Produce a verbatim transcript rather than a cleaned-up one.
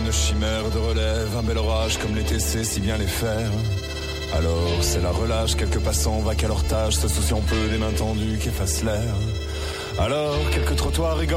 une chimère de relève, un bel orage comme l'été sait si bien les faire. Alors c'est la relâche, quelques passants vaquent à leur tâche, se souciant peu des mains tendues qu'effacent l'air. Alors quelques trottoirs rigolent